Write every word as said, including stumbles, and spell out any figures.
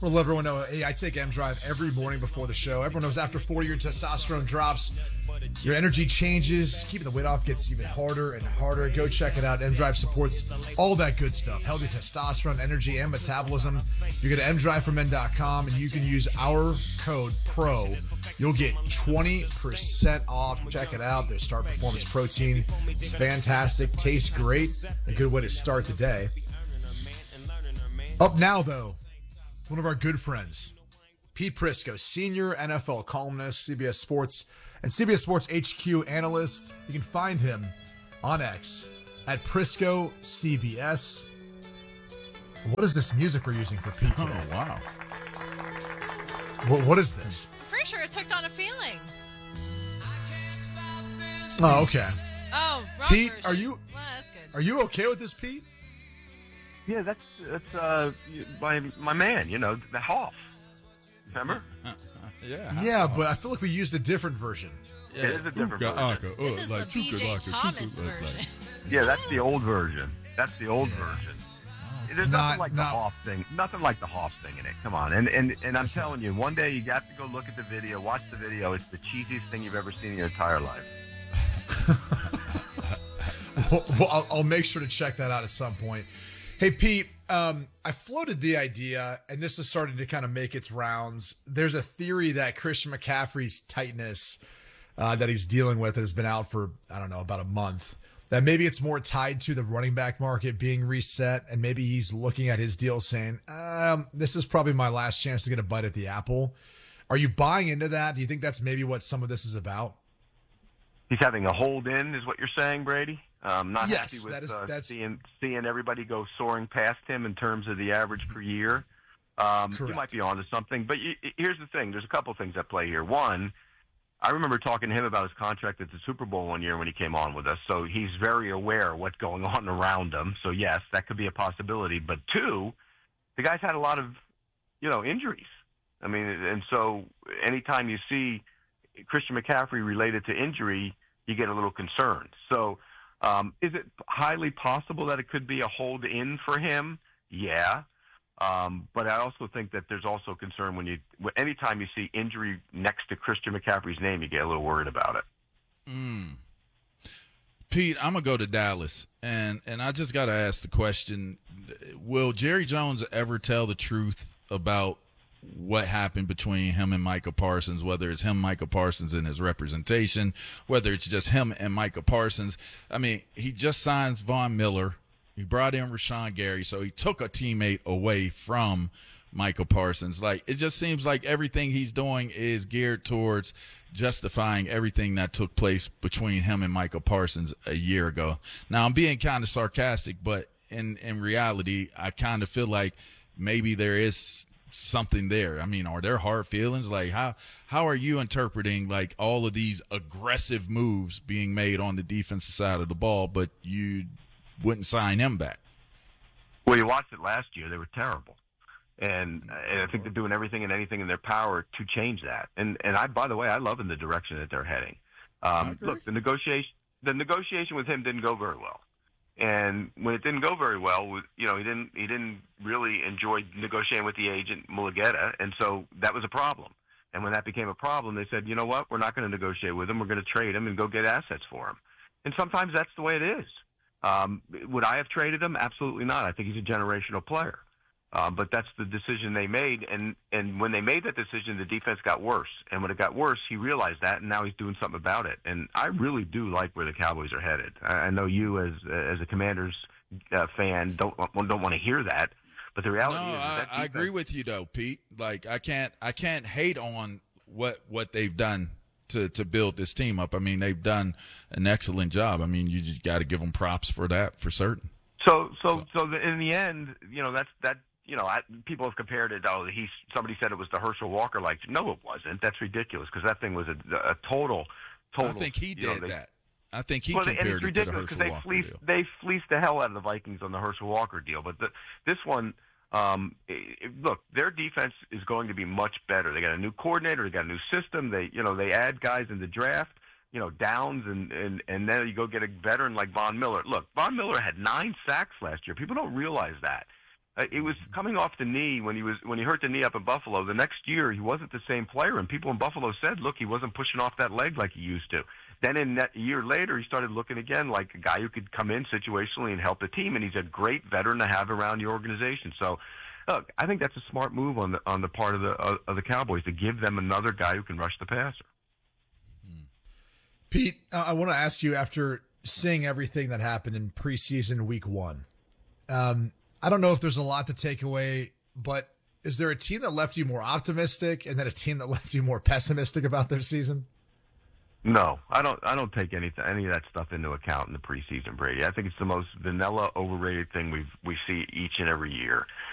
We'll let everyone know, hey, I take M-Drive every morning before the show. Everyone knows after forty, your testosterone drops. Your energy changes. Keeping the weight off gets even harder and harder. Go check it out. M-Drive supports all that good stuff. Healthy testosterone, energy, and metabolism. You go to m drive for men dot com and you can use our code PRO. You'll get twenty percent off. Check it out. Their Start Performance Protein. It's fantastic. Tastes great. A good way to start the day. Up now, though, one of our good friends, Pete Prisco, senior N F L columnist, C B S Sports, and C B S Sports H Q analyst. You can find him on X at Prisco C B S. What is this music we're using for Pete today? Oh, wow. What, what is this? I'm pretty sure it's Hooked on a Feeling. Oh, okay. Oh, wrong Pete, version. are you Well, that's good. are you okay with this, Pete? Yeah, that's that's uh my my man. You know, the Hoff. Remember? Yeah. Yeah, but I feel like we used a different version. Yeah. It is a different Ooka, version. aka, uh, This is like the B chuka, J like a chuka, Thomas like, version. like. Yeah, that's the old version. That's the old version. There's Not- nothing like not- the Hoff thing. Nothing like the Hoff thing in it. Come on, and and and I'm telling you, one day you got to go look at the video, watch the video. It's the cheesiest thing you've ever seen in your entire life. Well, well, I'll, I'll make sure to check that out at some point. Hey, Pete, um, I floated the idea, and this is starting to kind of make its rounds. There's a theory that Christian McCaffrey's tightness uh, that he's dealing with has been out for, I don't know, about a month. That maybe it's more tied to the running back market being reset, and maybe he's looking at his deal saying, um, this is probably my last chance to get a bite at the apple. Are you buying into that? Do you think that's maybe what some of this is about? He's having a hold in, is what you're saying, Brady? Um, not Yes, happy with that is- uh, that's- seeing seeing everybody go soaring past him in terms of the average per year. Um, you Correct. might be onto something, but you, here's the thing: there's a couple things at play here. One, I remember talking to him about his contract at the Super Bowl one year when he came on with us, so he's very aware of what's going on around him. So yes, that could be a possibility. But two, the guy's had a lot of, you know, injuries. I mean, and so anytime you see Christian McCaffrey related to injury, you get a little concerned. So um, is it highly possible that it could be a hold in for him? Yeah. Um, but I also think that there's also concern when you, anytime you see injury next to Christian McCaffrey's name, you get a little worried about it. Mm. Pete, I'm gonna go to Dallas, and and I just got to ask the question: will Jerry Jones ever tell the truth about what happened between him and Micah Parsons? Whether it's him, Micah Parsons, and his representation, whether it's just him and Micah Parsons. I mean, he just signs Von Miller. He brought in Rashawn Gary, so he took a teammate away from Micah Parsons. Like, it just seems like everything he's doing is geared towards justifying everything that took place between him and Micah Parsons a year ago. Now, I'm being kind of sarcastic, but in, in reality, I kind of feel like maybe there is something there. I mean, are there hard feelings? Like, how how are you interpreting, like, all of these aggressive moves being made on the defensive side of the ball, but you wouldn't sign him back? Well, you watched it last year. They were terrible. And, and I think they're doing everything and anything in their power to change that. And, and I, by the way, I love in the direction that they're heading. Um, look, the negotiation, the negotiation with him didn't go very well. And when it didn't go very well, you know, he didn't, he didn't really enjoy negotiating with the agent Mulugeta. And so that was a problem. And when that became a problem, they said, you know what, we're not going to negotiate with him. We're going to trade him and go get assets for him. And sometimes that's the way it is. Um, would I have traded him? Absolutely not. I think he's a generational player. Uh, but that's the decision they made. And, and when they made that decision, the defense got worse. And when it got worse, he realized that, and now he's doing something about it. And I really do like where the Cowboys are headed. I, I know you, as as a Commanders uh, fan, don't don't want to hear that. But the reality No, is, is I, that I agree with you though, Pete. Like, I can't I can't hate on what what they've done to to build this team up. I mean, they've done an excellent job. I mean, you just got to give them props for that, for certain. So so so the, in the end, you know, that's that. You know, I, people have compared it. Oh, he's somebody said it was the Herschel Walker like. No, it wasn't. That's ridiculous because that thing was a, a total, total. I think he you did know, they, that. I think he well, and compared it's it to the ridiculous Herschel because they Walker fleeced deal. they fleeced the hell out of the Vikings on the Herschel Walker deal. But the, this one, um, it, look, their defense is going to be much better. They got a new coordinator. They got a new system. They, you know, they add guys in the draft. You know, Downs, and and and then you go get a veteran like Von Miller. Look, Von Miller had nine sacks last year. People don't realize that. Uh, It was coming off the knee when he was when he hurt the knee up in Buffalo. The next year, he wasn't the same player, and people in Buffalo said, "Look, he wasn't pushing off that leg like he used to." Then, in that, a year later, he started looking again like a guy who could come in situationally and help the team, and he's a great veteran to have around your organization. So, look, I think that's a smart move on the on the part of the uh, of the Cowboys to give them another guy who can rush the passer. Pete, uh, I want to ask you, after seeing everything that happened in preseason week one, um, I don't know if there's a lot to take away, but is there a team that left you more optimistic and then a team that left you more pessimistic about their season? No, I don't. I don't take any any of that stuff into account in the preseason, Brady. I think it's the most vanilla, overrated thing we we see each and every year.